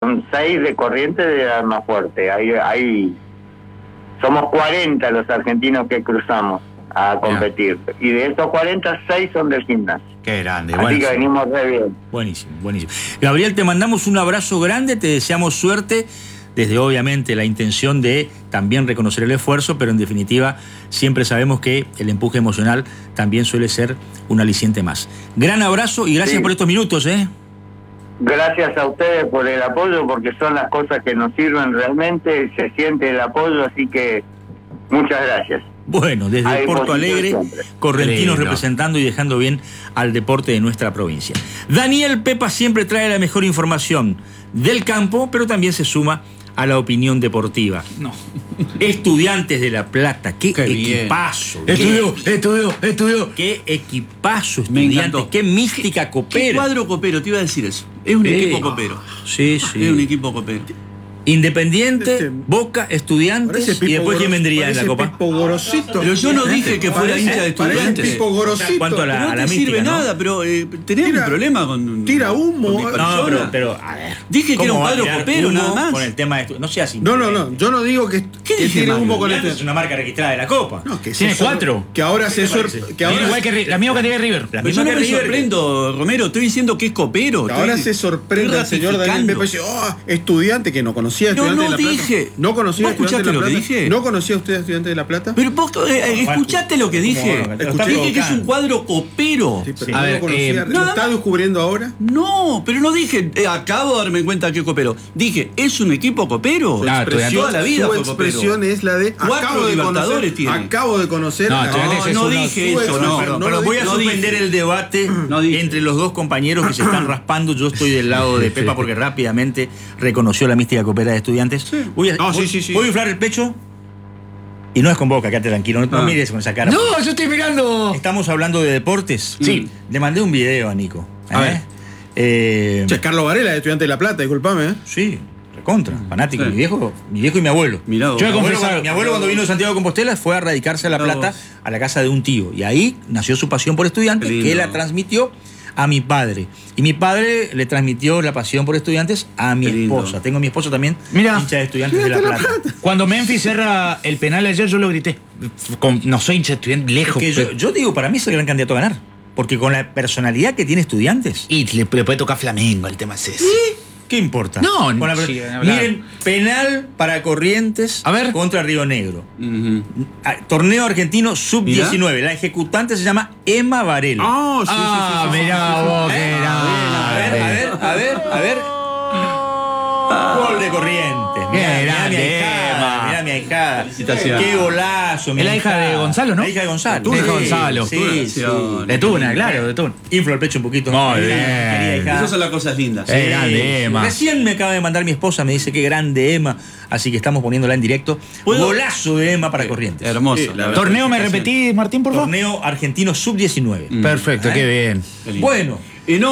son 6 de Corrientes de Almafuerte. Somos 40 los argentinos que cruzamos a competir. Y de esos 40, 6 son del gimnasio. Qué grande. Así Buenísimo. que venimos re bien. Buenísimo, buenísimo. Gabriel, te mandamos un abrazo grande, te deseamos suerte, desde obviamente la intención de también reconocer el esfuerzo, pero en definitiva siempre sabemos que el empuje emocional también suele ser un aliciente más. Gran abrazo y gracias por estos minutos, ¿eh? Gracias a ustedes por el apoyo, porque son las cosas que nos sirven realmente, se siente el apoyo, así que muchas gracias. Bueno, desde Porto Alegre, correntinos Lindo. representando y dejando bien al deporte de nuestra provincia. Daniel Pepa siempre trae la mejor información del campo, pero también se suma a la opinión deportiva. No. Estudiantes de La Plata, qué equipazo. Estudió. Qué equipazo, Me Estudiantes, encantó. qué mística ¿Qué copera. cuadro copero? Te iba a decir eso. Es un equipo copero. Sí, Es sí. un equipo copero. Independiente, Boca, Estudiantes, y después ¿quién vendría en la Copa? Pipo Gorosito. Pero yo no dije que fuera hincha de Parece Estudiantes. Pipo Gorosito. ¿Cuánto a Pero la, no a la te mística, sirve no? nada, pero tenés un problema con... Tira humo. con mi No, persona. No, pero, a ver. Dije que era un ¿cómo va a cuadro tirar copero, humo nada más. Con el tema de no seas No. Yo no digo que dije, tire Mario? humo con Estudiantes es este. una marca registrada de la Copa. No, que Tiene se 4. Que ahora se Que Mira, igual que la misma cantidad de River. La Pero misma yo no que me River. sorprendo, Romero. Estoy diciendo que es copero. Que ahora Estoy- se sorprende estoy al señor Daniel Pepa y dice, estudiante que no conocía a No, Estudiantes no de La Plata. dije. ¿No conocía a ¿Vos Estudiantes de La escuchaste lo Plata? que dije? ¿No conocía usted a Estudiantes de La Plata? Pero vos escuchaste lo que dije. Lo está Dije que es un provocando. cuadro copero. Sí, pero Sí. no A lo ver, conocía. ¿Lo nada está más. descubriendo ahora? No, pero no dije, acabo de darme cuenta que es copero. Dije, ¿es un equipo copero? No, Toda la vida Su fue copero. expresión es la de 4 Libertadores tiene. Acabo de conocer. No, Estudiantes es no una- dije su eso, expresión, no. Pero, no pero lo voy a dije. suspender el debate No dije. entre los dos compañeros que se están raspando. Yo estoy del lado de Pepa porque rápidamente reconoció la mística copera de Estudiantes. Voy a inflar el pecho y no es con Boca, quédate tranquilo, no mires con esa cara. No, yo estoy mirando. Estamos hablando de deportes. Sí. Le mandé un video a Nico. A ver. Che, Carlos Varela, Estudiante de La Plata, disculpame. Sí, recontra, fanático. Sí. Mi viejo y mi abuelo. Mirá vos. Yo he Mi abuelo, confesado- mi abuelo cuando vino de Santiago de Compostela fue a radicarse a La Mirá Plata, vos. a la casa de un tío. Y ahí nació su pasión por Estudiantes, Qué lindo. que la transmitió a mi padre. Y mi padre le transmitió la pasión por Estudiantes a mi Qué lindo. esposa. Tengo a mi esposa también, Mirá. hincha de Estudiantes de La Plata. Cuando Memphis cerra el penal ayer, yo lo grité. No soy hincha de Estudiantes, Es lejos. que pero- yo digo, para mí es el gran candidato a ganar. Porque con la personalidad que tiene Estudiantes, Y le puede tocar Flamengo, el tema es ese. ¿qué importa? No, Con la- sí, hablar. miren, penal para Corrientes A ver. contra Río Negro. Ujú. Torneo argentino sub-19. La ejecutante se llama Emma Varela. Ah, sí, Ah, mirá vos, qué A ver. Gol de Corrientes. Qué Mirá mi grande, ahijada, mirá mi ahijada. Felicitaciones. Qué golazo. mi Es la hija de ahijada. Gonzalo, ¿no? La hija de Gonzalo. La hija de Gonzalo. Sí, sí. De Tuna, claro, de Tuna. Inflo el pecho un poquito. Muy bien. Querida hijada. Esas son las cosas lindas. Sí. grande, Emma. Recién me acaba de mandar mi esposa, me dice qué grande Emma, así que estamos poniéndola en directo. ¿Puedo? Golazo de Emma para Corrientes. Hermoso. Sí, la verdad. ¿Torneo me repetís, Martín, por favor? Torneo argentino sub-19. Perfecto, qué bien. Qué lindo. Bueno,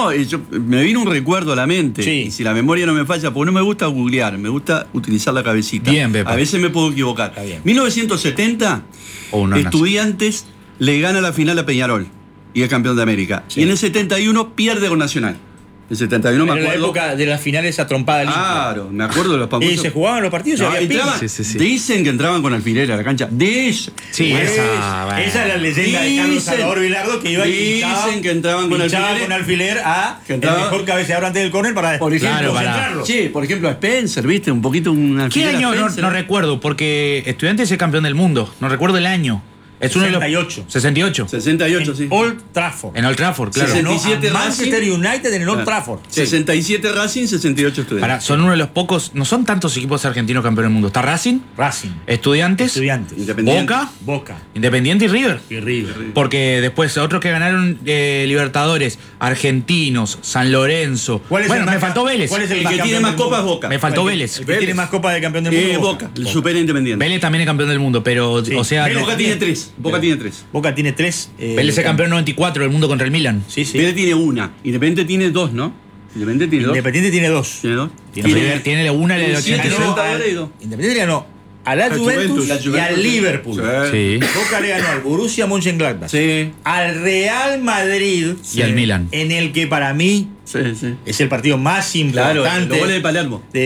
Me vino un recuerdo a la mente. Sí. Y si la memoria no me falla, porque no me gusta googlear, me gusta utilizar la cabecita. Bien, Pepa. A veces me puedo equivocar. Está bien. 1970, Estudiantes le gana la final a Peñarol y es campeón de América. Sí. Y en el 71 pierde con Nacional. En el 71 me en la acuerdo. época de las finales a trompada limpia. Claro, me acuerdo de los Y famosos. se jugaban los partidos y No, había entraban- piña. Sí. Dicen que entraban con alfiler a la cancha. Sí, esa. bueno. Esa es la leyenda de Carlos Dicen- Salvador Vilardo que iba y dicen que entraban con pinchaba alfileres. con alfiler a Que el entraba- mejor cabeceador antes del córner para Por ejemplo, Claro, para- concentrarlo. Sí, por ejemplo, a Spencer, ¿viste? Un poquito un ¿Qué alfiler a año? No, Spencer. no recuerdo, porque Estudiantes es campeón del mundo. No recuerdo el año. Es uno de los 68. 68. 68, sí. Old Trafford. En Old Trafford, claro. 67 Ganó a Manchester United en el Old Trafford. 67 Racing, 68 Estudiantes. Pará, son uno de los pocos. No son tantos equipos argentinos campeones del mundo. Está Racing, Racing. Estudiantes, Estudiantes. Independiente. Boca, Boca. Independiente y River. Y River. Porque después otros que ganaron Libertadores, Argentinos, San Lorenzo. ¿Cuál es Bueno, el más me faltó ca- Vélez. cuál es El que campeón tiene del más mundo? copas es Boca. Me faltó Vélez. El que tiene más copas de campeón del mundo. Boca, el supera Independiente. Vélez también es campeón del mundo, pero, Sí. o sea, Vélez Boca tiene 3. Boca tiene 3. Boca tiene 3. Vélez es campeón 94 del mundo contra el Milan. Sí, sí. Vélez tiene una. Independiente tiene 2, ¿no? Independiente tiene 2. Independiente tiene 2. Tiene 2. River tiene una en el tiene siete 86. Libertadores y dos. Independiente le ganó a la Al Juventus Juventus. y al Liverpool. Sí. Boca le ganó al Borussia Mönchengladbach. Sí. Al Real Madrid. Y al Milan. En el que para mí Sí, sí. es el partido más Claro, importante los goles de Palermo.